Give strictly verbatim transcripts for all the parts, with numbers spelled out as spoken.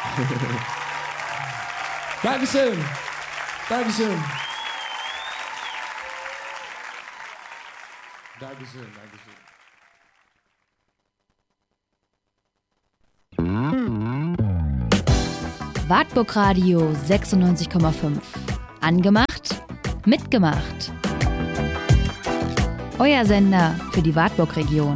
Dankeschön. Dankeschön. Dankeschön, Dankeschön. Wartburg Radio sechsundneunzig Komma fünf. Angemacht, mitgemacht. Euer Sender für die Wartburg-Region.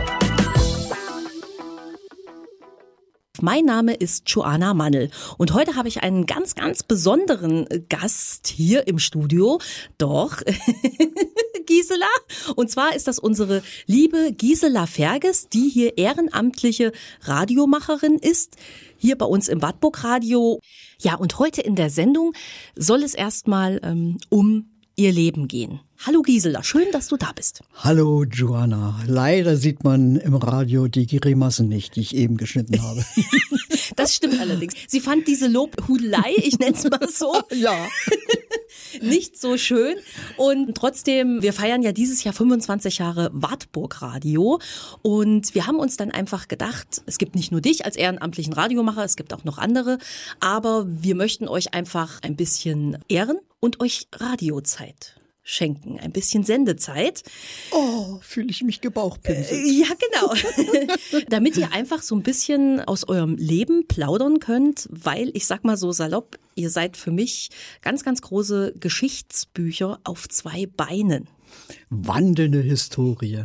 Mein Name ist Joanna Mannel und heute habe ich einen ganz, ganz besonderen Gast hier im Studio. Doch, Gisela. Und zwar ist das unsere liebe Gisela Ferges, die hier ehrenamtliche Radiomacherin ist, hier bei uns im Wartburg Radio. Ja, und heute in der Sendung soll es erstmal ähm, um ihr Leben gehen. Hallo Gisela, schön, dass du da bist. Hallo Joanna. Leider sieht man im Radio die Grimassen nicht, die ich eben geschnitten habe. Das stimmt allerdings. Sie fand diese Lobhudelei, ich nenne es mal so, ja, nicht so schön. Und trotzdem, wir feiern ja dieses Jahr fünfundzwanzig Jahre Wartburg Radio. Und wir haben uns dann einfach gedacht, es gibt nicht nur dich als ehrenamtlichen Radiomacher, es gibt auch noch andere. Aber wir möchten euch einfach ein bisschen ehren und euch Radiozeit schenken, ein bisschen Sendezeit. Oh, fühle ich mich gebauchpinselt. Äh, ja, genau. Damit ihr einfach so ein bisschen aus eurem Leben plaudern könnt, weil ich sag mal so salopp, ihr seid für mich ganz, ganz große Geschichtsbücher auf zwei Beinen. Wandelnde Historie.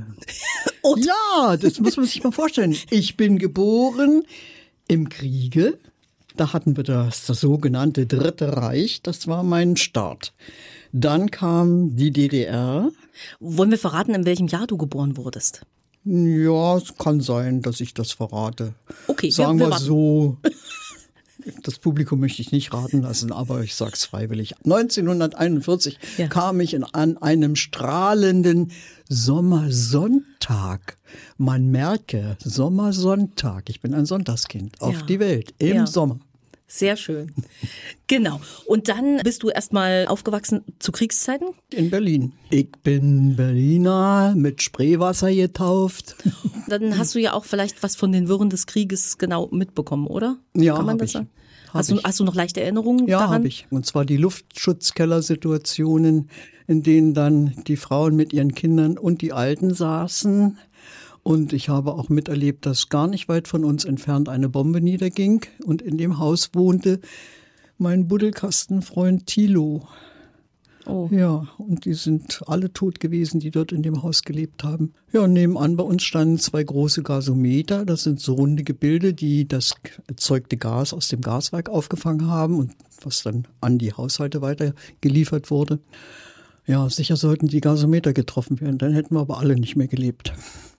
Ja, das muss man sich mal vorstellen. Ich bin geboren im Kriege. Da hatten wir das, das sogenannte Dritte Reich. Das war mein Start. Dann kam die D D R. Wollen wir verraten, in welchem Jahr du geboren wurdest? Ja, es kann sein, dass ich das verrate. Okay, sagen wir, wir, wir so. Das Publikum möchte ich nicht raten lassen, aber ich sag's freiwillig. neunzehnhunderteinundvierzig ja. kam ich in, an einem strahlenden Sommersonntag. Man merke, Sommersonntag. Ich bin ein Sonntagskind auf ja. die Welt im ja. Sommer. Sehr schön. Genau. Und dann bist du erstmal aufgewachsen zu Kriegszeiten? In Berlin. Ich bin Berliner, mit Spreewasser getauft. Dann hast du ja auch vielleicht was von den Wirren des Krieges genau mitbekommen, oder? Ja, Kann man das ich. sagen? Hast du, hast du noch leichte Erinnerungen ja, daran? Ja, habe ich. Und zwar die Luftschutzkellersituationen, in denen dann die Frauen mit ihren Kindern und die Alten saßen. Und ich habe auch miterlebt, dass gar nicht weit von uns entfernt eine Bombe niederging. Und in dem Haus wohnte mein Buddelkastenfreund Thilo. Oh. Ja, und die sind alle tot gewesen, die dort in dem Haus gelebt haben. Ja, und nebenan bei uns standen zwei große Gasometer. Das sind so runde Gebilde, die das erzeugte Gas aus dem Gaswerk aufgefangen haben und was dann an die Haushalte weitergeliefert wurde. Ja, sicher sollten die Gasometer getroffen werden, dann hätten wir aber alle nicht mehr gelebt.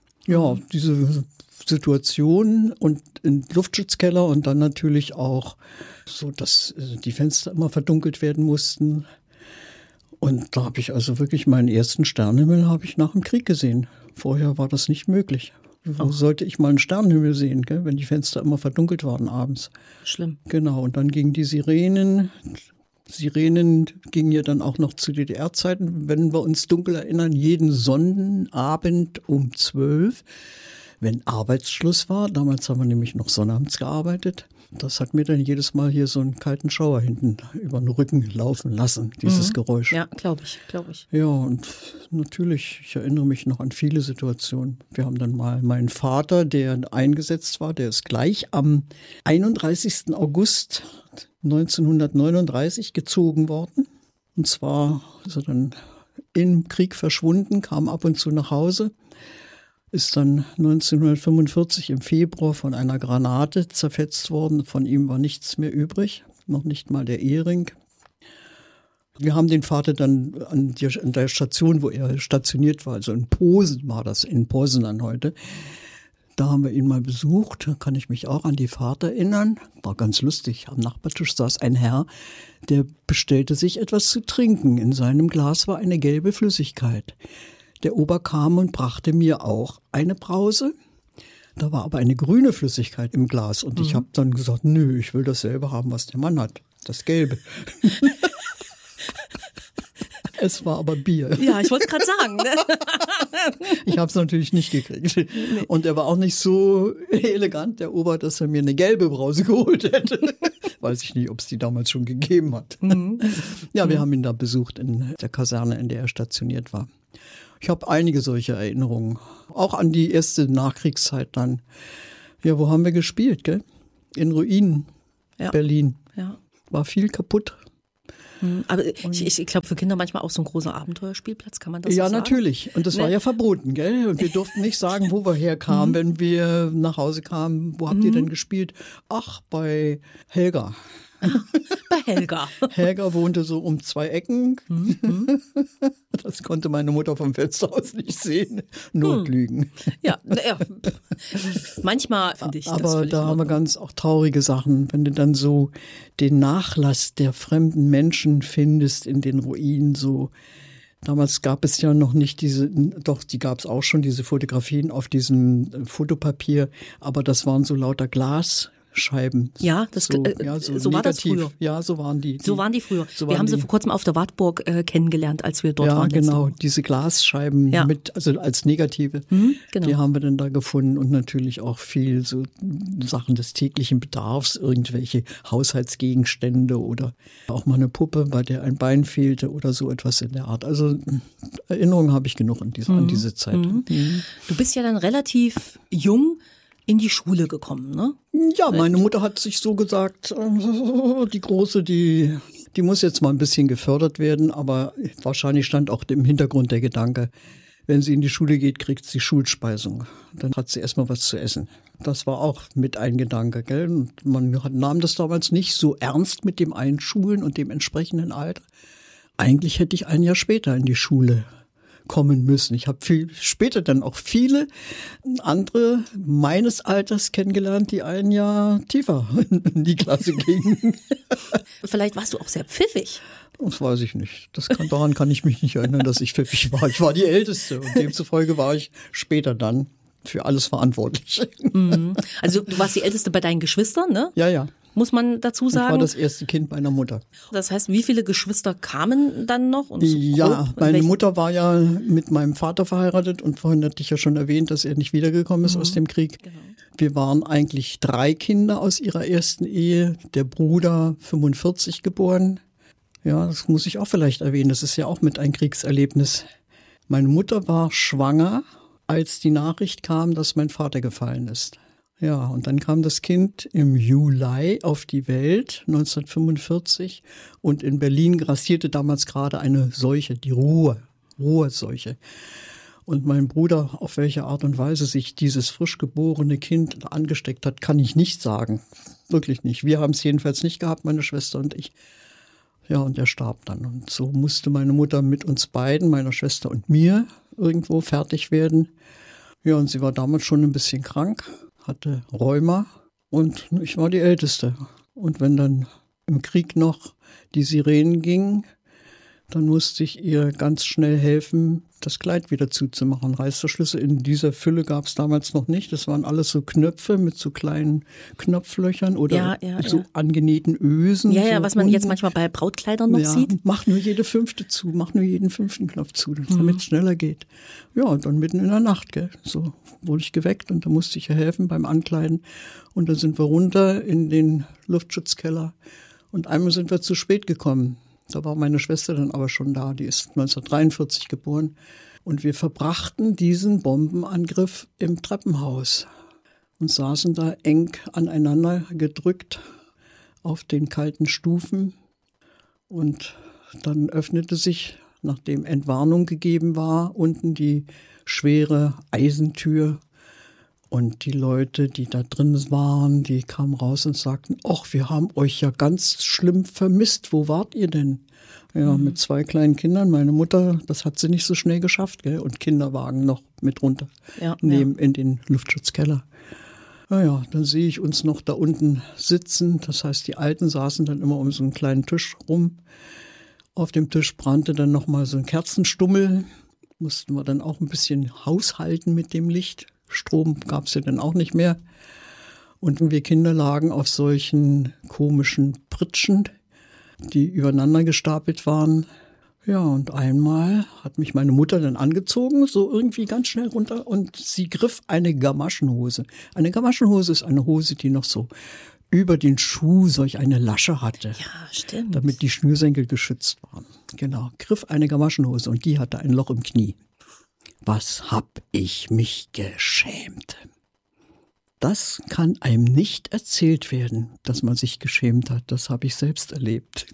Ja, diese Situation und im Luftschutzkeller und dann natürlich auch so, dass die Fenster immer verdunkelt werden mussten. Und da habe ich also wirklich meinen ersten Sternenhimmel habe ich nach dem Krieg gesehen. Vorher war das nicht möglich. Wo oh. sollte ich mal einen Sternenhimmel sehen, gell, wenn die Fenster immer verdunkelt waren abends? Schlimm. Genau, und dann gingen die Sirenen. Sirenen gingen ja dann auch noch zu D D R-Zeiten, wenn wir uns dunkel erinnern, jeden Sonnabend um zwölf, wenn Arbeitsschluss war. Damals haben wir nämlich noch sonnabends gearbeitet. Das hat mir dann jedes Mal hier so einen kalten Schauer hinten über den Rücken laufen lassen, dieses mhm. Geräusch. Ja, glaube ich, glaube ich. Ja, und natürlich, ich erinnere mich noch an viele Situationen. Wir haben dann mal meinen Vater, der eingesetzt war, der ist gleich am einunddreißigsten August neunzehnhundertneununddreißig gezogen worden. Und zwar ist er dann im Krieg verschwunden, kam ab und zu nach Hause, ist dann neunzehnhundertfünfundvierzig im Februar von einer Granate zerfetzt worden. Von ihm war nichts mehr übrig, noch nicht mal der Ehering. Wir haben den Vater dann an der Station, wo er stationiert war, also in Posen war das, in Poznan heute. Da haben wir ihn mal besucht, da kann ich mich auch an die Fahrt erinnern. War ganz lustig, am Nachbartisch saß ein Herr, der bestellte sich etwas zu trinken. In seinem Glas war eine gelbe Flüssigkeit. Der Ober kam und brachte mir auch eine Brause. Da war aber eine grüne Flüssigkeit im Glas. Und mhm. ich habe dann gesagt, nö, ich will dasselbe haben, was der Mann hat, das Gelbe. Es war aber Bier. Ja, ich wollte es gerade sagen. Ne? Ich habe es natürlich nicht gekriegt. Nee. Und er war auch nicht so elegant, der Ober, dass er mir eine gelbe Brause geholt hätte. Weiß ich nicht, ob es die damals schon gegeben hat. Mhm. Ja, wir mhm. haben ihn da besucht in der Kaserne, in der er stationiert war. Ich habe einige solche Erinnerungen. Auch an die erste Nachkriegszeit dann. Ja, wo haben wir gespielt, gell? In Ruinen, ja. Berlin. Ja. War viel kaputt. Aber ich, ich glaube, für Kinder manchmal auch so ein großer Abenteuerspielplatz, kann man das ja, so sagen? Ja, natürlich. Und das ne? war ja verboten, gell? Und wir durften nicht sagen, wo wir herkamen, mhm. wenn wir nach Hause kamen. Wo habt mhm. ihr denn gespielt? Ach, bei Helga. Bei Helga. Helga wohnte so um zwei Ecken. Mhm. Das konnte meine Mutter vom Fenster aus nicht sehen. Notlügen. Ja, ja. Manchmal finde ich Aber das. Aber da haben wir ganz auch traurige Sachen, wenn du dann so den Nachlass der fremden Menschen findest in den Ruinen. So damals gab es ja noch nicht diese, doch die gab es auch schon, diese Fotografien auf diesem Fotopapier, aber das waren so lauter Glas. Scheiben. Ja, das, so, äh, ja, so, so war das früher. Ja, so waren die. die so waren die früher. So wir waren haben die. sie vor kurzem auf der Wartburg äh, kennengelernt, als wir dort ja, waren. Ja, genau. Diese Glasscheiben ja. mit, also als negative, mhm, genau. die haben wir dann da gefunden und natürlich auch viel so Sachen des täglichen Bedarfs, irgendwelche Haushaltsgegenstände oder auch mal eine Puppe, bei der ein Bein fehlte oder so etwas in der Art. Also Erinnerungen habe ich genug an diese, mhm. an diese Zeit. Mhm. Mhm. Du bist ja dann relativ jung in die Schule gekommen, ne? Ja, meine Mutter hat sich so gesagt, die Große, die, die muss jetzt mal ein bisschen gefördert werden, aber wahrscheinlich stand auch im Hintergrund der Gedanke, wenn sie in die Schule geht, kriegt sie Schulspeisung. Dann hat sie erstmal was zu essen. Das war auch mit ein Gedanke, gell? Und man nahm das damals nicht so ernst mit dem Einschulen und dem entsprechenden Alter. Eigentlich hätte ich ein Jahr später in die Schule kommen müssen. Ich habe viel später dann auch viele andere meines Alters kennengelernt, die ein Jahr tiefer in die Klasse gingen. Vielleicht warst du auch sehr pfiffig. Das weiß ich nicht. Das kann, daran kann ich mich nicht erinnern, dass ich pfiffig war. Ich war die Älteste und demzufolge war ich später dann für alles verantwortlich. Also du warst die Älteste bei deinen Geschwistern, ne? Ja, ja. Muss man dazu sagen. Ich war das erste Kind meiner Mutter. Das heißt, wie viele Geschwister kamen dann noch? Und so ja, grob, meine welchen? Mutter war ja mit meinem Vater verheiratet und vorhin hatte ich ja schon erwähnt, dass er nicht wiedergekommen ist mhm. aus dem Krieg. Genau. Wir waren eigentlich drei Kinder aus ihrer ersten Ehe. Der Bruder fünfundvierzig geboren. Ja, das muss ich auch vielleicht erwähnen. Das ist ja auch mit ein Kriegserlebnis. Meine Mutter war schwanger, als die Nachricht kam, dass mein Vater gefallen ist. Ja, und dann kam das Kind im Juli auf die Welt, neunzehnhundertfünfundvierzig. Und in Berlin grassierte damals gerade eine Seuche, die Ruhr, Ruhrseuche. Und mein Bruder, auf welche Art und Weise sich dieses frisch geborene Kind angesteckt hat, kann ich nicht sagen. Wirklich nicht. Wir haben es jedenfalls nicht gehabt, meine Schwester und ich. Ja, und er starb dann. Und so musste meine Mutter mit uns beiden, meiner Schwester und mir, irgendwo fertig werden. Ja, und sie war damals schon ein bisschen krank, hatte Rheuma und ich war die Älteste. Und wenn dann im Krieg noch die Sirenen gingen, dann musste ich ihr ganz schnell helfen, das Kleid wieder zuzumachen. Reißverschlüsse in dieser Fülle gab es damals noch nicht. Das waren alles so Knöpfe mit so kleinen Knopflöchern oder ja, ja, so ja. angenähten Ösen. Ja, ja, so was man unten. Jetzt manchmal bei Brautkleidern noch ja, sieht. Mach nur jede fünfte zu, mach nur jeden fünften Knopf zu, damit es schneller geht. Ja, und dann mitten in der Nacht, gell, so wurde ich geweckt und da musste ich ihr helfen beim Ankleiden. Und dann sind wir runter in den Luftschutzkeller und einmal sind wir zu spät gekommen. Da war meine Schwester dann aber schon da, die ist neunzehnhundertdreiundvierzig geboren. Und wir verbrachten diesen Bombenangriff im Treppenhaus und saßen da eng aneinander gedrückt auf den kalten Stufen. Und dann öffnete sich, nachdem Entwarnung gegeben war, unten die schwere Eisentür. Und die Leute, die da drin waren, die kamen raus und sagten, ach, wir haben euch ja ganz schlimm vermisst. Wo wart ihr denn? Ja, mhm. mit zwei kleinen Kindern. Meine Mutter, das hat sie nicht so schnell geschafft, gell? Und Kinderwagen noch mit runter ja, nehmen ja. in den Luftschutzkeller. Naja, dann sehe ich uns noch da unten sitzen. Das heißt, die Alten saßen dann immer um so einen kleinen Tisch rum. Auf dem Tisch brannte dann nochmal so ein Kerzenstummel. Mussten wir dann auch ein bisschen haushalten mit dem Licht. Strom gab es ja dann auch nicht mehr. Und wir Kinder lagen auf solchen komischen Pritschen, die übereinander gestapelt waren. Ja, und einmal hat mich meine Mutter dann angezogen, so irgendwie ganz schnell runter, und sie griff eine Gamaschenhose. Eine Gamaschenhose ist eine Hose, die noch so über den Schuh solch eine Lasche hatte. Ja, stimmt. Damit die Schnürsenkel geschützt waren. Genau, griff eine Gamaschenhose und die hatte ein Loch im Knie. Was hab ich mich geschämt. Das kann einem nicht erzählt werden, dass man sich geschämt hat. Das habe ich selbst erlebt.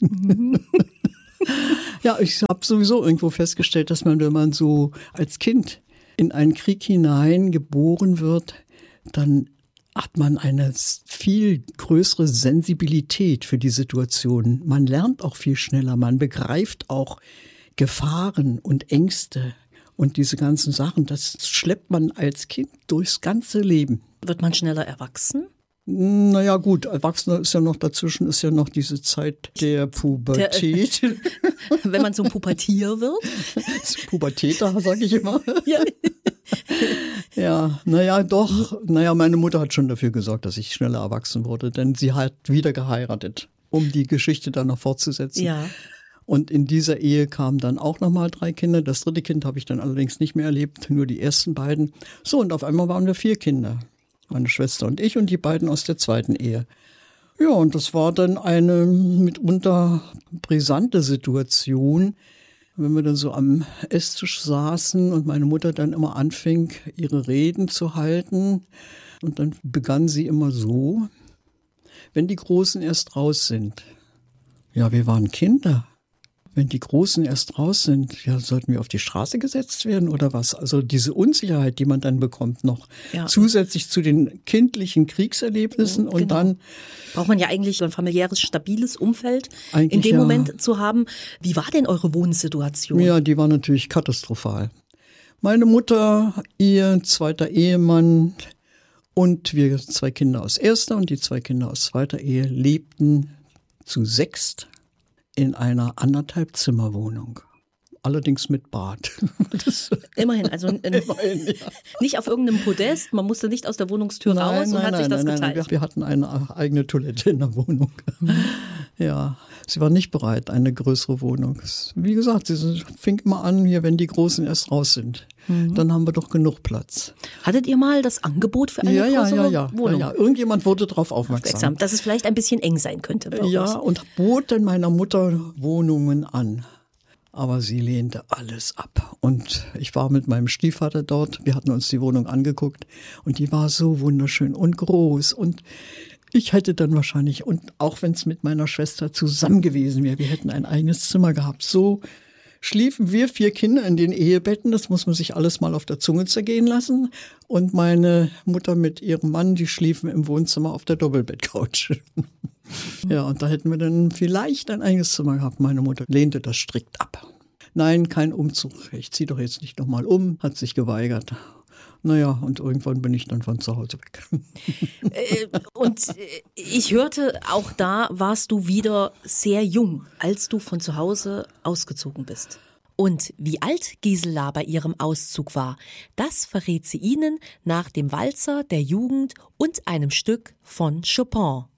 Ja, ich habe sowieso irgendwo festgestellt, dass man, wenn man so als Kind in einen Krieg hinein geboren wird, dann hat man eine viel größere Sensibilität für die Situation. Man lernt auch viel schneller, man begreift auch Gefahren und Ängste und diese ganzen Sachen. Das schleppt man als Kind durchs ganze Leben. Wird man schneller erwachsen? Naja gut, Erwachsener ist ja noch dazwischen, ist ja noch diese Zeit der Pubertät. Der, wenn man zum Pubertier wird? Pubertäter, sage ich immer. Ja. Ja, naja, doch. Naja, meine Mutter hat schon dafür gesorgt, dass ich schneller erwachsen wurde, denn sie hat wieder geheiratet, um die Geschichte dann noch fortzusetzen. Ja. Und in dieser Ehe kamen dann auch nochmal drei Kinder. Das dritte Kind habe ich dann allerdings nicht mehr erlebt, nur die ersten beiden. So, und auf einmal waren wir vier Kinder. Meine Schwester und ich und die beiden aus der zweiten Ehe. Ja, und das war dann eine mitunter brisante Situation, wenn wir dann so am Esstisch saßen und meine Mutter dann immer anfing, ihre Reden zu halten. Und dann begann sie immer so: Wenn die Großen erst raus sind. Ja, wir waren Kinder. Wenn die Großen erst raus sind, ja, sollten wir auf die Straße gesetzt werden oder was? Also diese Unsicherheit, die man dann bekommt noch, ja, zusätzlich zu den kindlichen Kriegserlebnissen. Genau. Und dann braucht man ja eigentlich so ein familiäres, stabiles Umfeld in dem ja. Moment zu haben. Wie war denn eure Wohnsituation? Ja, die war natürlich katastrophal. Meine Mutter, ihr zweiter Ehemann und wir zwei Kinder aus erster und die zwei Kinder aus zweiter Ehe lebten zu sechst in einer anderthalb Zimmerwohnung. Allerdings mit Bad. Das Immerhin, also Immerhin, ja. Nicht auf irgendeinem Podest, man musste nicht aus der Wohnungstür nein, raus und nein, hat nein, sich das nein, geteilt. Nein, wir hatten eine eigene Toilette in der Wohnung. Mhm. Ja, sie war nicht bereit, eine größere Wohnung. Wie gesagt, sie fing immer an, hier, wenn die Großen erst raus sind. Mhm. Dann haben wir doch genug Platz. Hattet ihr mal das Angebot für eine ja, größere ja, ja, Wohnung? Ja, ja, irgendjemand wurde darauf aufmerksam. Dass es vielleicht ein bisschen eng sein könnte. Bei ja, uns. Und bot dann meiner Mutter Wohnungen an. Aber sie lehnte alles ab. Und ich war mit meinem Stiefvater dort. Wir hatten uns die Wohnung angeguckt. Und die war so wunderschön und groß. Und ich hätte dann wahrscheinlich, und auch wenn es mit meiner Schwester zusammen gewesen wäre, wir hätten ein eigenes Zimmer gehabt. So schliefen wir vier Kinder in den Ehebetten. Das muss man sich alles mal auf der Zunge zergehen lassen. Und meine Mutter mit ihrem Mann, die schliefen im Wohnzimmer auf der Doppelbettcouch. Ja, und da hätten wir dann vielleicht ein eigenes Zimmer gehabt. Meine Mutter lehnte das strikt ab. Nein, kein Umzug. Ich ziehe doch jetzt nicht nochmal um. Hat sich geweigert. Naja, und irgendwann bin ich dann von zu Hause weg. Äh, und ich hörte, auch da warst du wieder sehr jung, als du von zu Hause ausgezogen bist. Und wie alt Gisela bei ihrem Auszug war, das verrät sie Ihnen nach dem Walzer der Jugend und einem Stück von Chopin.